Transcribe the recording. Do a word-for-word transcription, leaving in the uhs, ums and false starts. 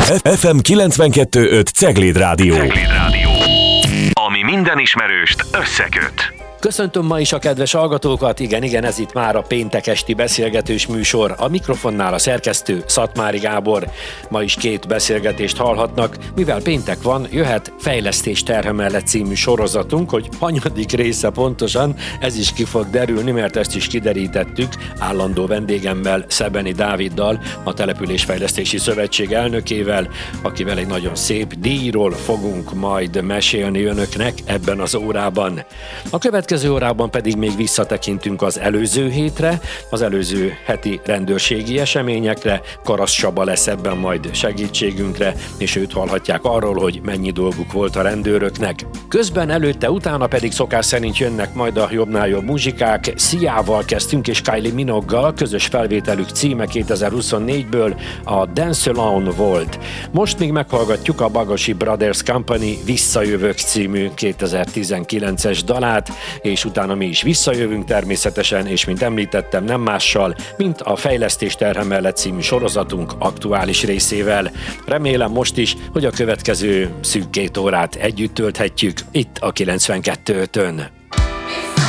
ef em kilencvenkettő pont öt Cegléd Rádió. Cegléd Rádió. Ami minden ismerőst összeköt. Köszöntöm ma is a kedves hallgatókat, igen, igen, ez itt már a péntek esti beszélgetős műsor. A mikrofonnál a szerkesztő Szatmári Gábor. Ma is két beszélgetést hallhatnak, mivel péntek van, jöhet Fejlesztés terhe mellett című sorozatunk, hogy hanyadik része pontosan, ez is ki fog derülni, mert ezt is kiderítettük állandó vendégemmel, Szebeni Dáviddal, a Településfejlesztési Szövetség elnökével, akivel egy nagyon szép díjról fogunk majd mesélni önöknek ebben az órában. A következő A következő órában pedig még visszatekintünk az előző hétre, az előző heti rendőrségi eseményekre. Karasz Csaba lesz ebben majd segítségünkre, és őt hallhatják arról, hogy mennyi dolguk volt a rendőröknek. Közben előtte, utána pedig szokás szerint jönnek majd a jobbnál jobb muzsikák. Sziával kezdtünk és Kylie Minogue-gal, közös felvételük címe kétezer-huszonnégyből a Dance Alone volt. Most még meghallgatjuk a Bagasi Brothers Company Visszajövök című kétezer-tizenkilences dalát, és utána mi is visszajövünk természetesen, és mint említettem, nem mással, mint a Fejlesztés terhe mellett című sorozatunk aktuális részével. Remélem most is, hogy a következő szűk két órát együtt tölthetjük itt a kilencvenkettő ötön.